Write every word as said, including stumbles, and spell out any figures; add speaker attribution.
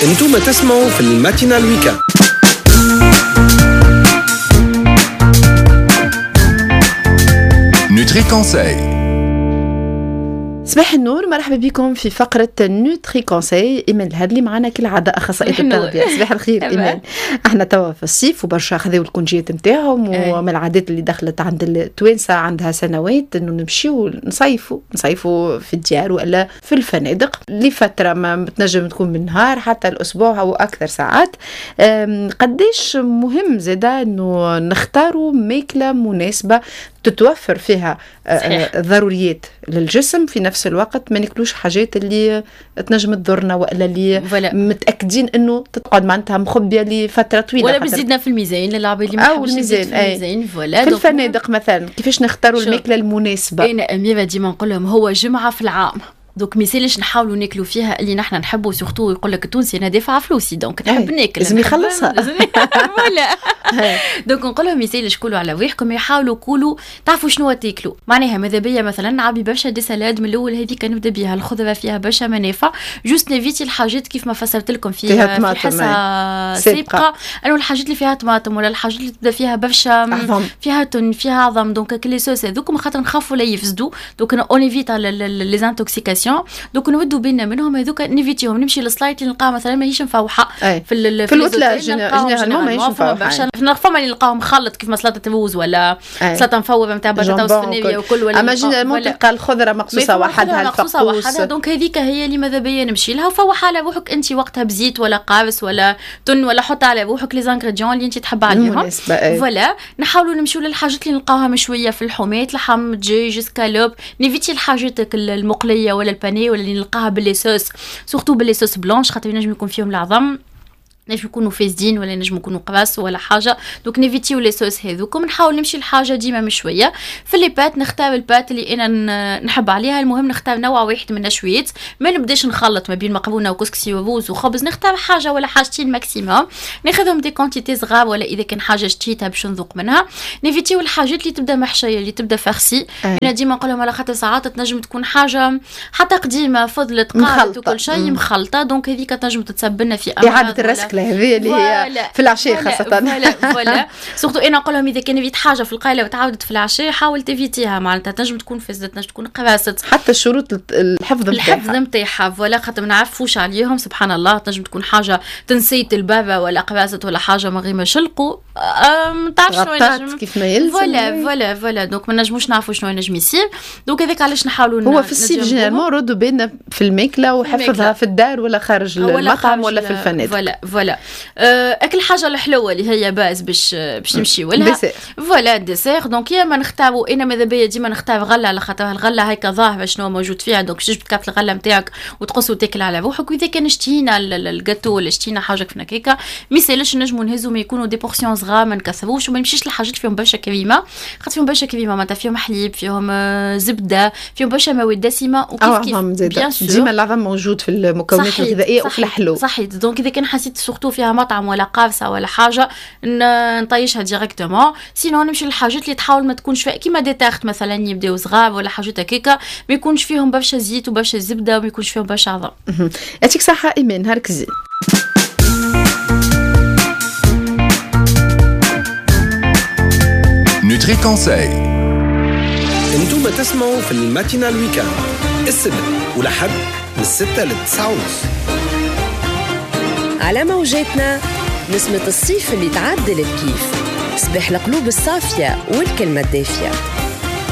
Speaker 1: انتم تسمعوا في الماتينال ويكاند.
Speaker 2: نوتري كونساي.
Speaker 3: صباح النور، مرحبا بكم في فقرة نوتري كونساي. إيمان الهدلي معنا كالعادة أخصائية التغذية. صباح الخير إيمان. احنا توا في الصيف وبرشا خذوا الكونجيات نتاعهم، ومن العادات اللي دخلت عند التوانسة عندها سنوات إنه نمشيو نصيفوا نصيفوا في الديار ولا في الفنادق لفترة ما بتنجم تكون بالنهار حتى الأسبوع أو أكثر ساعات. قديش مهم زادا إنه نختاروا ماكلة مناسبة تتوفر فيها ضروريات للجسم، في نفس الوقت ما ناكلوش حاجات اللي تنجم تضرنا ولا اللي
Speaker 4: فلا.
Speaker 3: متأكدين انه تقعد معناتها مخبية لفترة طويلة
Speaker 4: ولا بزيدنا في الميزان للعبة اللي ما
Speaker 3: او الميزان
Speaker 4: في الميزان.
Speaker 3: فوالا في الفنادق مثلا كيفاش نختاروا الماكلة المناسبة؟
Speaker 4: انا اميره ديما نقول لهم هو جمعة في العام، دوك ميسالش نحاولوا ناكلوا فيها اللي نحن نحبوا، سورتو يقول لك التونسي انا دافعه فلوسي دونك نحب ناكل
Speaker 3: لازم يخلصها
Speaker 4: ولا دونك نقول لهم ميسالش كلوا على ويحكم، يحاولوا كلوا تعرفوا شنو تاكلوا. معناها ماذا بيا مثلا نعبي برشا دي سالاد من الاول، هذيك نبدا بها الخضره فيها برشا منافع، جوست نيفيتي الحاجات كيف ما فسرت لكم فيها في حصه سابقه انه الحاجات اللي فيها طماطم ولا الحاجات اللي تبدا فيها برشا فيها تون فيها عظم، دونك كلي سوس هذوك خاطر نخافوا لا يفسدوا، دونك اون ايفيت لي زانتوكسيكاسيون. دوك نودوا بينا منهم هذوك نيفيتيهم، نمشي للسلايت اللي نلقاها مثلا ماهيش مفوحه
Speaker 3: في
Speaker 4: ال
Speaker 3: في الوتله جينيرالمون ماهيش مفوحه،
Speaker 4: فما اللي نلقاهم مخلط كيف سلطه الروز ولا سلطه مفوره نتاع بطاطس فنيه وكل ولا
Speaker 3: اما جينيرالمون تلقى الخضره مقصوصه وحدها الفقوس،
Speaker 4: دونك هذيك هي اللي ماذا بيا نمشي لها وفوح على روحك انت وقتها بزيت ولا قارص ولا تن ولا حط على روحك لي زانغريديون اللي انت تحب عليهم. فوالا نحاولوا نمشيو للحاجات اللي نلقاوها مشويه في الحومات، لحم دجاج سكالوب، نيفيتي الحاجات المقليه ولا البانيه ولا اللي نلقاها باللي صوص، سورتو باللي صوص بلانش خاطر ينجم يكون فيهم العظم، نجم يكونوا فاسدين ولا نجم يكونوا قراص ولا حاجه، دوك نيفيتيو لي صوص هذوك. نحاول نمشي لحاجه ديما مشويه. في لي بات نختار البات اللي انا نحب عليها، المهم نختار نوع واحد من النشويات، ما نبداش نخلط ما بين مقرونه وكسكسي وروز وخبز، نختار حاجه ولا حاجتين ماكسيموم، ناخذهم دي كونتيتي صغار ولا اذا كان حاجه شتيتها باش نذوق منها. نيفيتيو الحاجات اللي تبدا محشيه اللي تبدا فرسي، أه. انا ديما نقول لهم على خاطر ساعات تنجم تكون حاجه حتى قديمه فضلت قالت وكل شيء مخلطه، دونك هذيك تنجم تتسبلنا في
Speaker 3: اعاده الرسك هذه اللي هي في العشاء خاصة.
Speaker 4: فوالا فوالا سورتو انا نقول لهم اذا كان فيت حاجة في القايلة وتعاودت في العشاء حاول تفيتيها، معناتها تنجم تكون فزت نجم تكون قراصت،
Speaker 3: حتى الشروط الحفظ
Speaker 4: الحفظ نتاعها فوالا خاطر ما نعرفوش عليهم سبحان الله، تنجم تكون حاجة تنسيت البابا ولا قراصت ولا حاجة من غير ما شلقوا ما تعرفش شنو
Speaker 3: نجم كيف ما يلزم.
Speaker 4: فوالا فوالا فوالا دونك ما نجموش نعرفوا شنو نجم يصير، دونك هذاك علاش نحاولوا
Speaker 3: هو في الصيف جينيرالمون ردوا بينا في الماكلة وحفظها في الدار ولا خارج المطعم ولا في الفنادق.
Speaker 4: فوالا فوالا اكل حاجه الحلوه اللي هي باز باش باش نمشيو لها فوالا ديسير. دونك يا ما نختاروا انا ماذا بيا ديما نختار غله على خاطر الغله هيك ظاهره شنو موجود فيها، دونك جبت كاس الغله نتاعك وتقص وتاكل على روحك. واذا كان شتينا الجاتو ولا شتينا حاجه كيف هكاكا ما يسالش نجموا نهزوا ما يكونوا دي بورسيون صغار ما نكثروش وما نمشيش لحاجات فيهم برشا كريمه، خاطر فيهم برشا كريمه معناتها فيهم حليب فيهم زبده فيهم برشا مواد دسمه وكيف كيف
Speaker 3: ديما العظم موجود في المكونات الغذائيه وفي الحلو
Speaker 4: صحيح. دونك اذا كان حسيت سورتو فيها مطعم ولا قارصه ولا حاجه نطيشها ديريكتومون، سينو نمشي للحاجات اللي تحاول ما تكونش فيها كيما دي تارت مثلا يبداو صغار ولا حاجات هكاكا ما يكونش فيهم برشا زيت وبرشا زبده وما يكونش فيهم برشا عظم.
Speaker 3: يعطيك صحه ايمان، نهارك زين.
Speaker 2: نوتري كونساي.
Speaker 1: انتم تسمعوا في الماتينال ويكاند السبت ولحد من الستة للتسعة ونص
Speaker 5: على موجاتنا. نسمة الصيف اللي تعدل الكيف، صباح القلوب الصافية والكلمة الدافية.